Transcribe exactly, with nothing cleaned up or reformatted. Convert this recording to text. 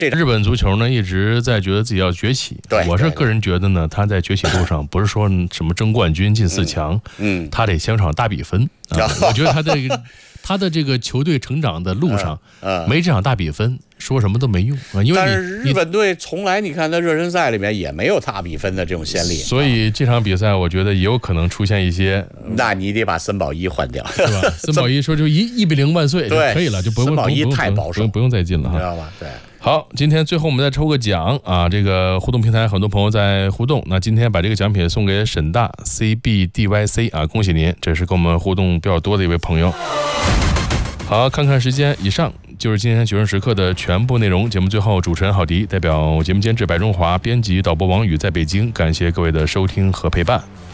这日本足球呢一直在觉得自己要崛起， 对， 我是个人觉得呢，他在崛起路上不是说什么争冠军进四强， 嗯， 他得先场大比分啊。我觉得他的他的这个球队成长的路上， 嗯， 没这场大比分，说什么都没用啊。因为但是日本队从来你看在热身赛里面也没有大比分的这种先例， 所以这场比赛我觉得也有可能出现一些， 那你得把森保一换掉， 是吧？森保一说就一一比零万岁就可以了，就不用森保一太保守， 不用再进了哈， 知道吧？对。 好，今天最后我们再抽个奖啊！这个互动平台很多朋友在互动，那今天把这个奖品送给沈大 C B D Y C 啊，恭喜您，这是跟我们互动比较多的一位朋友。好，看看时间，以上就是今天学生时刻的全部内容。节目最后，主持人郝迪代表节目监制白中华、编辑导播王宇在北京，感谢各位的收听和陪伴。